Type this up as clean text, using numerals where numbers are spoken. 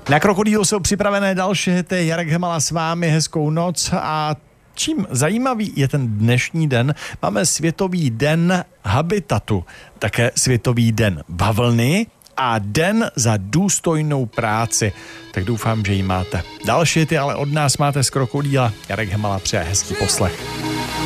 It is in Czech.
Na Krokodýlu jsou připravené další hity. Jarek Hemala s vámi, hezkou noc. A čím zajímavý je ten dnešní den, máme Světový den habitatu, také Světový den bavlny a Den za důstojnou práci. Tak doufám, že ji máte. Další hity ale od nás máte z Krokodýla. Jarek Hemala přeje hezký poslech.